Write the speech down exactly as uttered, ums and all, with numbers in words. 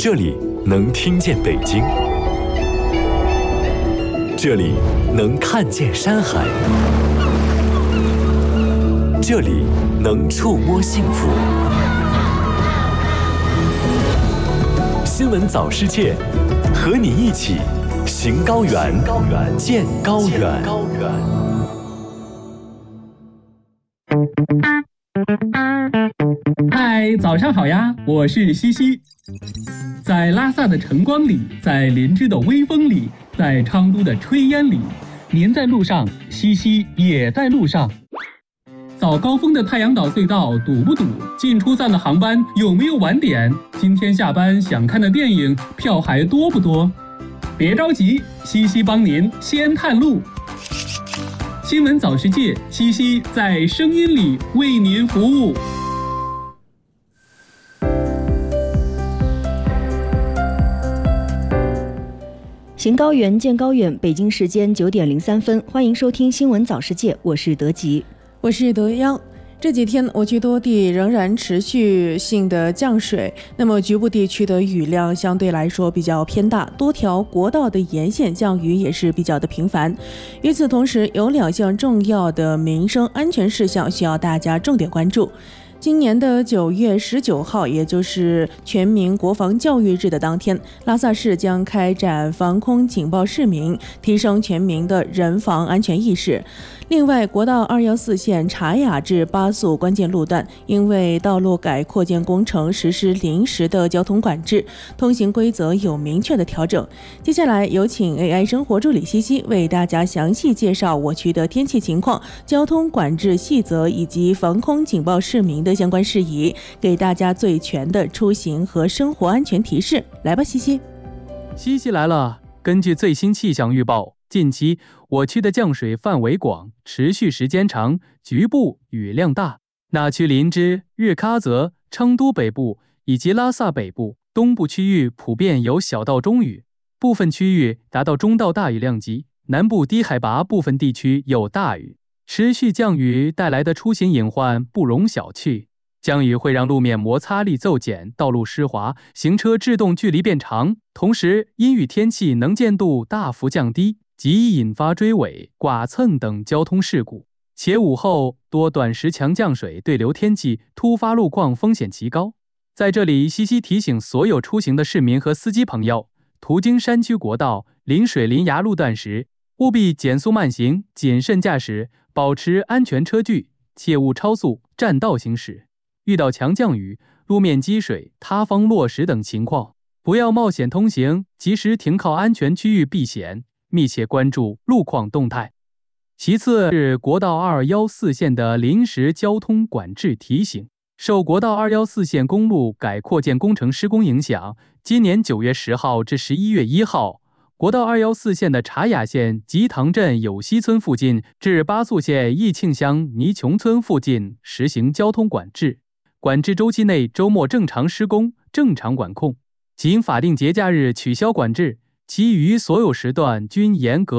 这里能听见北京，这里能看见山海，这里能触摸幸福。新闻早世界，和你一起行高原，见高原。 嗨，早上好呀，我是西西。在拉萨的晨光里，在林芝的微风里，在昌都的炊烟里，您在路上，西西也在路上。早高峰的太阳岛隧道堵不堵？进出站的航班有没有晚点？今天下班想看的电影票还多不多？别着急，西西帮您先探路。新闻早世界，西西在声音里为您服务。 行高原，见高远。北京时间九点零三分，欢迎收听新闻早世界，我是德吉， 我是德央。这几天我区多地仍然持续性的降水，那么局部地区的雨量相对来说比较偏大，多条国道的沿线降雨也是比较的频繁。与此同时，有两项重要的民生安全事项需要大家重点关注。今年的九月十九号，也就是全民国防教育日的当天，拉萨市将开展防空警报市民，提升全民的人防安全意识。另外，国道二一四线察雅至巴素关键路段因为道路改扩建工程实施临时的交通管制，通行规则有明确的调整。接下来有请 A I 生活助理西西为大家详细介绍我区的天气情况、交通管制细则以及防空警报市民的相关事宜，给大家最全的出行和生活安全提示。来吧，西西。 西西来了。根据最新气象预报，近期我区的降水范围广，持续时间长，局部雨量大。那区林芝、日喀则、昌都北部以及拉萨北部、东部区域普遍有小到中雨，部分区域达到中到大雨量级。南部低海拔部分地区有大雨。持续降雨带来的出行隐患不容小觑。降雨会让路面摩擦力骤减，道路湿滑，行车制动距离变长，同时阴雨天气能见度大幅降低，极易引发追尾、剐蹭等交通事故。且午后多短时强降水对流天气突发路况风险极高。在这里，西西提醒所有出行的市民和司机朋友，途经山区国道、临水临崖路段时，务必减速慢行，谨慎驾驶，保持安全车距，切勿超速占道行驶。遇到强降雨、路面积水、塌方落石等情况，不要冒险通行，及时停靠安全区域避险，密切关注路况动态。其次是国道二一四线的临时交通管制提醒。受国道二一四线公路改扩建工程施工影响，今年九月十号至十一月一号，国道二一四线的察雅县吉塘镇有溪村附近至巴素县义庆乡泥琼村附近实行交通管制。管制周期内周末正常施工，正常管控，仅法定节假日取消管制，其余所有时段均严格